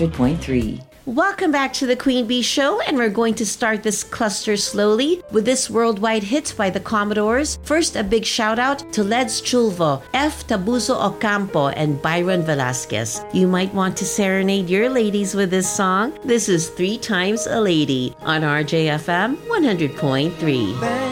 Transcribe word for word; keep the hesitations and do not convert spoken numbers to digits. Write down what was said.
hundred point three. Welcome back to the Queen Bee Show, and we're going to start this cluster slowly with this worldwide hit by the Commodores. First, a big shout out to Leds Chulvo, F. Tabuso Ocampo, and Byron Velasquez. You might want to serenade your ladies with this song. This is Three Times a Lady on R J F M one hundred point three.